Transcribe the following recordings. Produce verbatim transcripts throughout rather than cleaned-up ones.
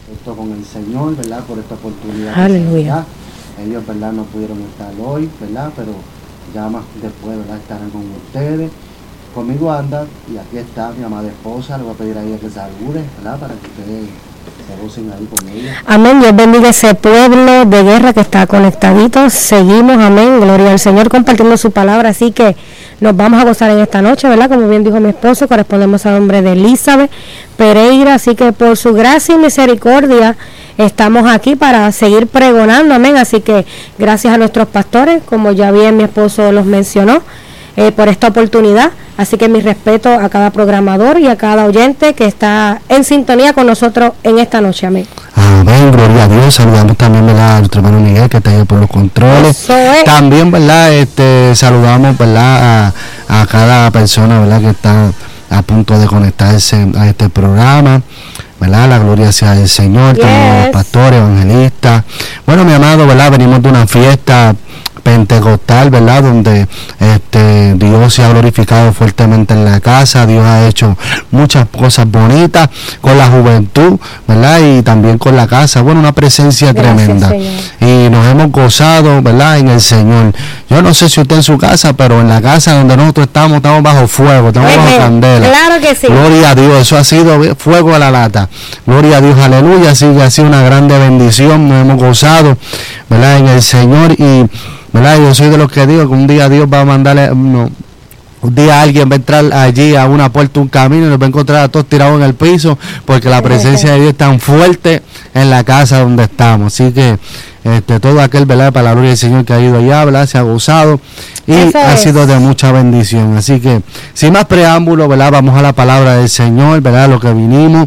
esto con el Señor, ¿verdad? Por esta oportunidad. Aleluya. Ellos, ¿verdad? No pudieron estar hoy, ¿verdad? Pero ya más después, ¿verdad? Estarán con ustedes. Conmigo anda, y aquí está mi amada esposa. Le voy a pedir a ella que salude, ¿verdad? Para que ustedes se gocen ahí con ella. Amén. Dios bendiga ese pueblo de guerra que está conectadito. Seguimos, amén. Gloria al Señor compartiendo su palabra. Así que nos vamos a gozar en esta noche, ¿verdad? Como bien dijo mi esposo, correspondemos al nombre de Elizabeth Pereira. Así que por su gracia y misericordia estamos aquí para seguir pregonando, amén. Así que gracias a nuestros pastores, como ya bien mi esposo los mencionó, eh, por esta oportunidad. Así que mi respeto a cada programador y a cada oyente que está en sintonía con nosotros en esta noche, amén. Amén, gloria a Dios. Saludamos también, ¿verdad?, a nuestro hermano Miguel, que está ahí por los controles. También, ¿verdad?, este, saludamos, ¿verdad?, a, a cada persona, ¿verdad?, que está a punto de conectarse a este programa, ¿verdad? La gloria sea del Señor. Yes. Tenemos los pastores, evangelistas. Bueno, mi amado, ¿verdad?, venimos de una fiesta pentecostal, ¿verdad?, donde este Dios se ha glorificado fuertemente en la casa. Dios ha hecho muchas cosas bonitas con la juventud, ¿verdad?, y también con la casa. Bueno, una presencia Gracias, tremenda, Señor. Y nos hemos gozado, ¿verdad?, en el Señor. Yo no sé si usted en su casa, pero en la casa donde nosotros estamos, estamos bajo fuego, estamos bajo candela. Claro que sí. Gloria a Dios, eso ha sido fuego a la lata. Gloria a Dios, aleluya. Así que ha sido una grande bendición, nos hemos gozado, ¿verdad?, en el Señor. Y ¿verdad? Yo soy de los que digo que un día Dios va a mandarle, no, un día alguien va a entrar allí a una puerta, un camino, y nos va a encontrar a todos tirados en el piso, porque la presencia de Dios es tan fuerte en la casa donde estamos. Así que este, todo aquel, ¿verdad?, para la gloria del Señor que ha ido allá, ¿verdad?, se ha gozado y Eso ha es. sido de mucha bendición. Así que sin más preámbulo, ¿verdad?, vamos a la palabra del Señor, ¿verdad?, lo que vinimos.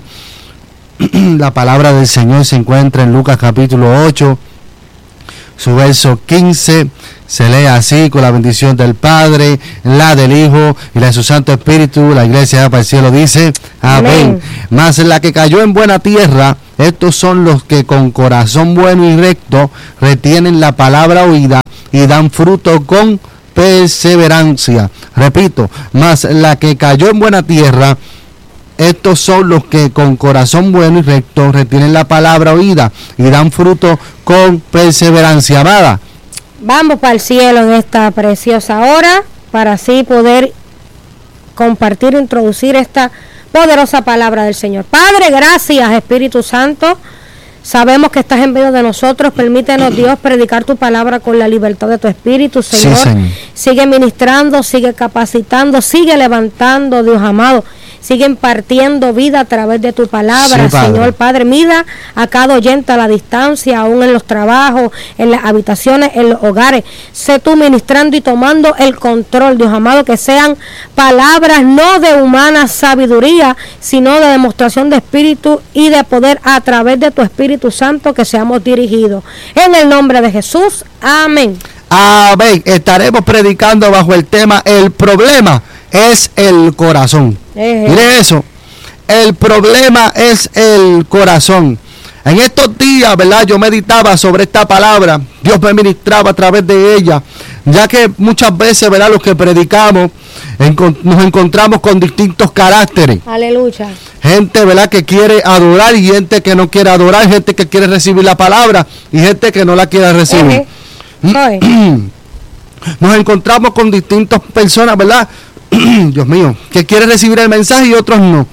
La palabra del Señor se encuentra en Lucas capítulo ocho, su verso quince, se lee así: con la bendición del Padre, la del Hijo y la de su Santo Espíritu. La iglesia para el cielo dice amén. Amén. Mas la que cayó en buena tierra, estos son los que con corazón bueno y recto retienen la palabra oída y dan fruto con perseverancia. Repito, mas la que cayó en buena tierra, estos son los que con corazón bueno y recto retienen la palabra oída y dan fruto con perseverancia. Amada, vamos para el cielo en esta preciosa hora para así poder compartir, introducir esta poderosa palabra del Señor. Padre, gracias, Espíritu Santo. Sabemos que estás en medio de nosotros. Permítenos, Dios, predicar tu palabra con la libertad de tu Espíritu, Señor. Sí, Señor. Sigue ministrando, sigue capacitando, sigue levantando, Dios amado. Sigue impartiendo vida a través de tu palabra, sí, Padre. Señor Padre. Mira a cada oyente a la distancia, aún en los trabajos, en las habitaciones, en los hogares. Sé tú ministrando y tomando el control, Dios amado, que sean palabras no de humana sabiduría, sino de demostración de espíritu y de poder a través de tu Espíritu Santo, que seamos dirigidos. En el nombre de Jesús, amén. Amén. Estaremos predicando bajo el tema: el problema es el corazón. Uh-huh. Mire eso, el problema es el corazón. En estos días, ¿verdad?, yo meditaba sobre esta palabra. Dios me ministraba a través de ella, ya que muchas veces, ¿verdad?, los que predicamos encont- nos encontramos con distintos caracteres. Aleluya. Gente, ¿verdad?, que quiere adorar, y gente que no quiere adorar, gente que quiere recibir la palabra y gente que no la quiere recibir. Uh-huh. Nos encontramos con distintas personas, ¿verdad?, Dios mío, que quiere recibir el mensaje y otros no.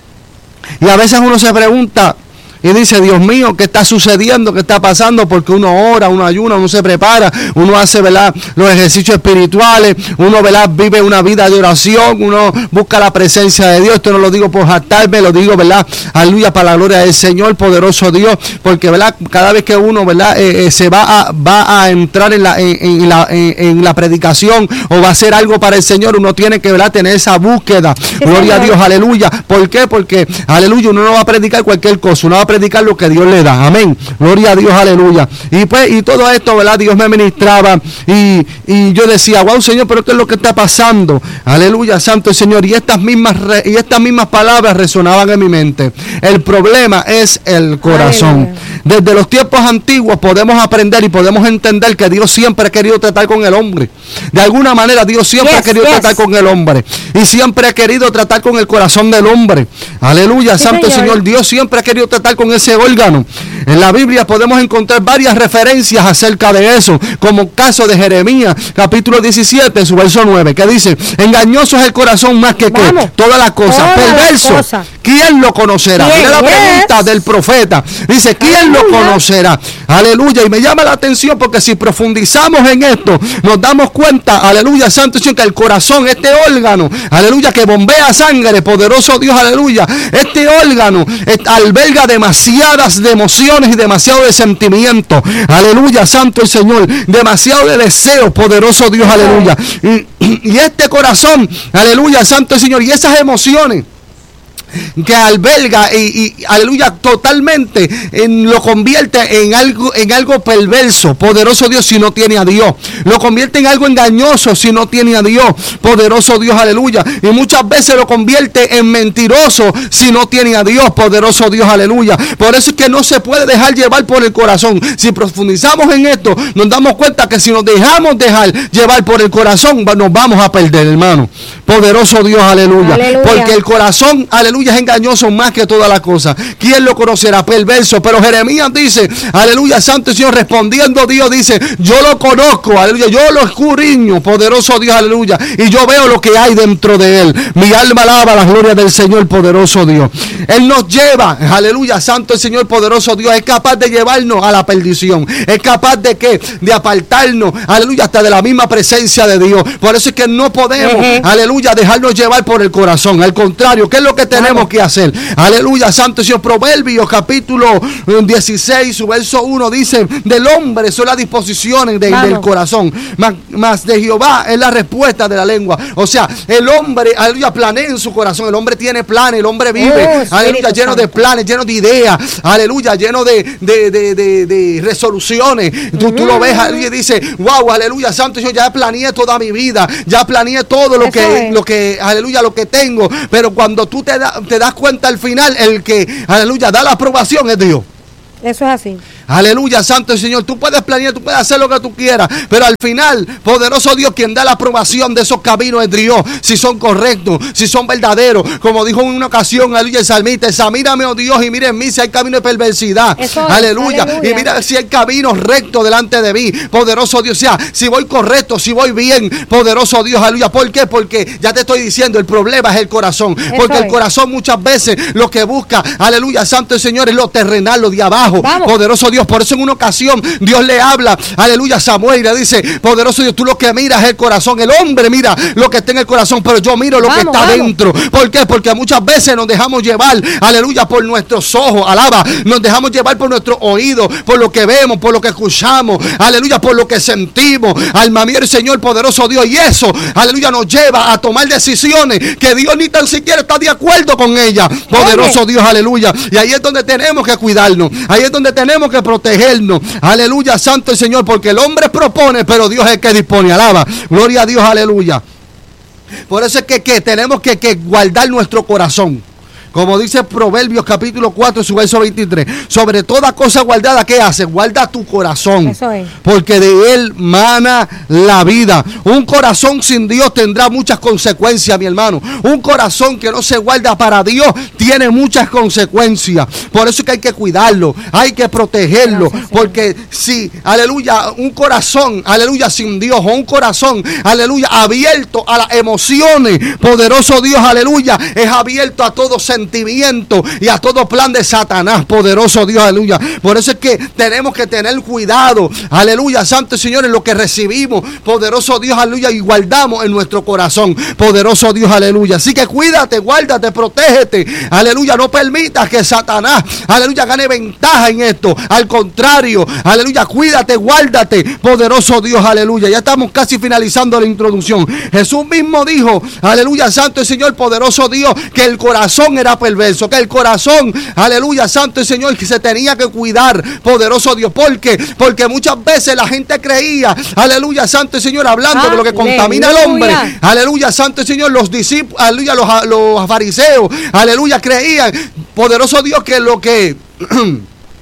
Y a veces uno se pregunta y dice: Dios mío, ¿qué está sucediendo? ¿Qué está pasando? Porque uno ora, uno ayuna, uno se prepara, uno hace, ¿verdad?, los ejercicios espirituales, uno, ¿verdad?, vive una vida de oración, uno busca la presencia de Dios. Esto no lo digo por jactarme, lo digo, ¿verdad?, aleluya, para la gloria del Señor, poderoso Dios, porque, ¿verdad?, cada vez que uno, ¿verdad?, eh, eh, se va a, va a entrar en la, en, en, la, en, en la predicación o va a hacer algo para el Señor, uno tiene que, ¿verdad?, tener esa búsqueda. Sí, gloria Señor. A Dios, aleluya. ¿Por qué? Porque, aleluya, uno no va a predicar cualquier cosa, uno va a predicar lo que Dios le da. Amén. Gloria a Dios, aleluya. Y pues, y todo esto, ¿verdad?, Dios me ministraba y, y yo decía: wow, Señor, pero ¿qué es lo que está pasando? Aleluya, santo el Señor. Y estas mismas re, y estas mismas palabras resonaban en mi mente. El problema es el corazón. Aleluya. Desde los tiempos antiguos podemos aprender y podemos entender que Dios siempre ha querido tratar con el hombre. De alguna manera Dios siempre yes, ha querido yes. tratar con el hombre. Y siempre ha querido tratar con el corazón del hombre. Aleluya, sí, santo Señor. Señor. Dios siempre ha querido tratar con con ese órgano. En la Biblia podemos encontrar varias referencias acerca de eso, como caso de Jeremías, capítulo diecisiete, su verso nueve, que dice: engañoso es el corazón más que qué, todas las cosas, perverso, cosa. ¿Quién lo conocerá? Mira la pregunta del profeta, dice: ¿quién Aleluya. lo conocerá? Aleluya. Y me llama la atención porque si profundizamos en esto, nos damos cuenta, aleluya, santo Señor, que el corazón, este órgano, aleluya, que bombea sangre, poderoso Dios, aleluya, este órgano alberga demasiadas de emociones y demasiado de sentimientos, aleluya, santo el Señor, demasiado de deseos, poderoso Dios, aleluya. Y, y este corazón, aleluya, santo el Señor, y esas emociones que alberga y, y aleluya, totalmente en, lo convierte en algo, en algo perverso, poderoso Dios, si no tiene a Dios. Lo convierte en algo engañoso si no tiene a Dios, poderoso Dios, aleluya. Y muchas veces lo convierte en mentiroso si no tiene a Dios, poderoso Dios, aleluya. Por eso es que no se puede dejar llevar por el corazón. Si profundizamos en esto, nos damos cuenta que si nos dejamos dejar llevar por el corazón, nos vamos a perder, hermano. Poderoso Dios, aleluya. aleluya. Porque el corazón, aleluya, es engañoso más que todas las cosas. ¿Quién lo conocerá? Perverso. Pero Jeremías dice, aleluya, santo Señor, respondiendo Dios dice: yo lo conozco, aleluya, yo lo escudriño, poderoso Dios, aleluya, y yo veo lo que hay dentro de él. Mi alma alaba la gloria del Señor, poderoso Dios. Él nos lleva, aleluya, santo el Señor, poderoso Dios, es capaz de llevarnos a la perdición. Es capaz de qué? De apartarnos, aleluya, hasta de la misma presencia de Dios. Por eso es que no podemos, uh-huh. aleluya, dejarnos llevar por el corazón. Al contrario, ¿qué es lo que tenemos que hacer? Aleluya, santo Señor. Proverbios capítulo dieciséis, su verso uno dice: del hombre son las disposiciones de, del corazón, más, más de Jehová es la respuesta de la lengua. O sea, el hombre, aleluya, planea en su corazón. El hombre tiene planes, el hombre vive, oh, aleluya, lleno de planes, lleno de ideas, aleluya, lleno de, de, de, de, de resoluciones. Tú, tú lo ves, aleluya, y dices: wow, aleluya, santo Señor, ya planeé toda mi vida, ya planeé todo lo que, lo que, aleluya, lo que tengo. Pero cuando tú te, da, te das cuenta al final, el que, aleluya, da la aprobación es Dios. Eso es así. Aleluya, santo el Señor. Tú puedes planear, tú puedes hacer lo que tú quieras, pero al final, poderoso Dios, quien da la aprobación de esos caminos es Dios. Si son correctos, si son verdaderos, como dijo en una ocasión, aleluya, el salmista: examíname, oh Dios, y mira en mí si hay camino de perversidad. Eso, aleluya. aleluya. Y mira si hay camino recto delante de mí, poderoso Dios. O sea, si voy correcto, si voy bien, poderoso Dios, aleluya. ¿Por qué? Porque ya te estoy diciendo, el problema es el corazón. Eso porque es. El corazón muchas veces lo que busca, aleluya, santo el Señor, es lo terrenal, lo de abajo. Vamos. Poderoso Dios. Por eso en una ocasión Dios le habla, aleluya, a Samuel, y le dice: poderoso Dios, tú lo que miras es el corazón. El hombre mira lo que está en el corazón, pero yo miro lo vamos, que está vamos. dentro. ¿Por qué? Porque muchas veces nos dejamos llevar, aleluya, por nuestros ojos, alaba, nos dejamos llevar por nuestros oídos, por lo que vemos, por lo que escuchamos, aleluya, por lo que sentimos. Alma mía, el Señor, poderoso Dios, y eso, aleluya, nos lleva a tomar decisiones que Dios ni tan siquiera está de acuerdo con ellas. Poderoso Oye. Dios, aleluya. Y ahí es donde tenemos que cuidarnos, ahí es donde tenemos que protegernos. Aleluya, santo el Señor, porque el hombre propone, pero Dios es el que dispone. Alaba, gloria a Dios, aleluya. Por eso es que, que tenemos que, que guardar nuestro corazón. Como dice Proverbios capítulo cuatro, su verso veintitrés: sobre toda cosa guardada, ¿qué hace? Guarda tu corazón. Eso es. Porque de él mana la vida. Un corazón sin Dios tendrá muchas consecuencias, mi hermano. Un corazón que no se guarda para Dios tiene muchas consecuencias. Por eso es que hay que cuidarlo, hay que protegerlo. Gracias, porque si, aleluya, un corazón, aleluya, sin Dios, o un corazón, aleluya, abierto a las emociones, poderoso Dios, aleluya, es abierto a todo sentimiento y a todo plan de Satanás, poderoso Dios, aleluya. Por eso es que tenemos que tener cuidado, aleluya, santo Señor, en lo que recibimos, poderoso Dios, aleluya, y guardamos en nuestro corazón, poderoso Dios, aleluya. Así que cuídate, guárdate, protégete, aleluya. No permitas que Satanás, aleluya, gane ventaja en esto. Al contrario, aleluya, cuídate, guárdate, poderoso Dios, aleluya. Ya estamos casi finalizando la introducción. Jesús mismo dijo, aleluya, santo el Señor, poderoso Dios, que el corazón era perverso, que el corazón, aleluya, santo el Señor, que se tenía que cuidar, poderoso Dios. ¿Por qué? Porque muchas veces la gente creía, aleluya, santo el Señor, hablando ¡Aleluya! De lo que contamina al hombre, aleluya, santo el Señor, los discípulos, aleluya, los, los fariseos, aleluya, creían, poderoso Dios, que lo que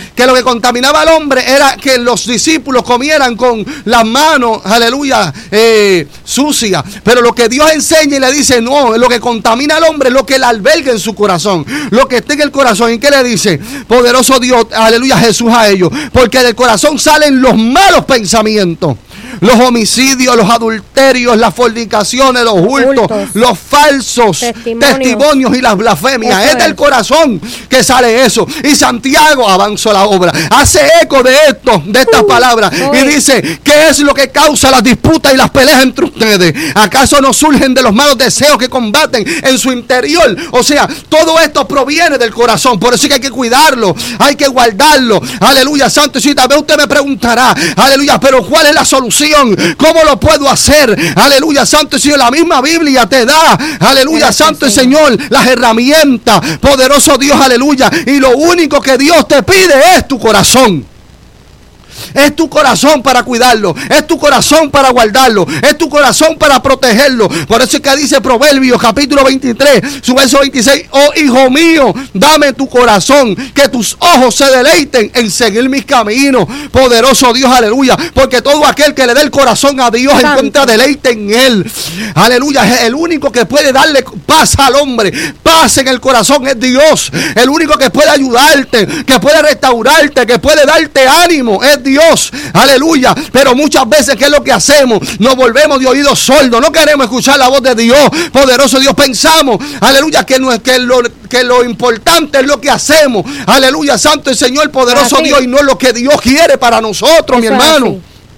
que lo que contaminaba al hombre era que los discípulos comieran con las manos, aleluya, eh, sucias. Pero lo que Dios enseña y le dice, no, lo que contamina al hombre es lo que él alberga en su corazón, lo que está en el corazón. ¿Y qué le dice? Poderoso Dios, aleluya, Jesús a ellos, porque del corazón salen los malos pensamientos, los homicidios, los adulterios, las fornicaciones, los hurtos, Cultos, los falsos testimonios, testimonios y las blasfemias. Eso es del corazón que sale eso. Y Santiago, avanzó la obra, hace eco de esto, de estas uh, palabras, no y dice, ¿qué es lo que causa las disputas y las peleas entre ustedes? ¿Acaso no surgen de los malos deseos que combaten en su interior? O sea, todo esto proviene del corazón. Por eso es que hay que cuidarlo, hay que guardarlo. Aleluya, santo. Y si tal vez usted me preguntará, aleluya, pero ¿cuál es la solución? ¿Cómo lo puedo hacer? Aleluya, santo y Señor. La misma Biblia te da, aleluya, Gracias, santo y Señor, las herramientas. Poderoso Dios, aleluya. Y lo único que Dios te pide es tu corazón. Es tu corazón para cuidarlo, es tu corazón para guardarlo, es tu corazón para protegerlo. Por eso es que dice Proverbios capítulo veintitrés, su verso veintiséis, oh hijo mío, dame tu corazón, que tus ojos se deleiten en seguir mis caminos. Poderoso Dios, aleluya, porque todo aquel que le dé el corazón a Dios Santo, encuentra deleite en él. Aleluya, es el único que puede darle paz al hombre, paz en el corazón es Dios. El único que puede ayudarte, que puede restaurarte, que puede darte ánimo es Dios. Dios, aleluya. Pero muchas veces, ¿qué es lo que hacemos? Nos volvemos de oídos sordos, no queremos escuchar la voz de Dios. Poderoso Dios, pensamos, aleluya, que, no es, que, lo, que lo importante es lo que hacemos, aleluya, santo y Señor, poderoso así. Dios, y no es lo que Dios quiere para nosotros, eso mi hermano.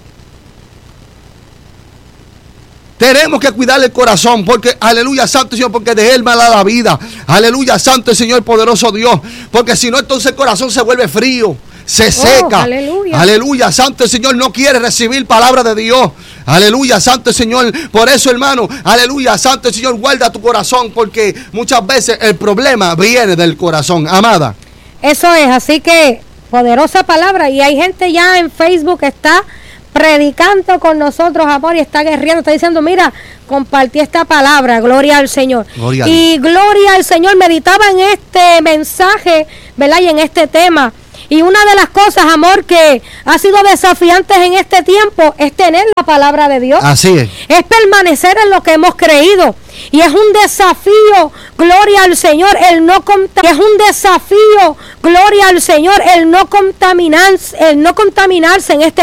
Tenemos que cuidar el corazón, porque, aleluya, santo Señor, porque de él me da la vida. Aleluya, santo Señor, poderoso Dios, porque si no, entonces el corazón se vuelve frío, se seca. Oh, aleluya. Aleluya, santo Señor, no quiere recibir palabra de Dios. Aleluya, santo Señor. Por eso, hermano, aleluya, santo Señor, guarda tu corazón, porque muchas veces el problema viene del corazón, amada. Eso es, así que poderosa palabra. Y hay gente ya en Facebook que está predicando con nosotros, amor, y está guerreando, está diciendo, mira, compartí esta palabra, gloria al Señor. Gloria y gloria al Señor, meditaba en este mensaje, ¿verdad? Y en este tema. Y una de las cosas, amor, que ha sido desafiantes en este tiempo es tener la palabra de Dios. Así es. Es permanecer en lo que hemos creído. Y es un desafío, gloria al Señor, el no contaminar. Es un desafío, gloria al Señor, el no contaminar, el no contaminarse en este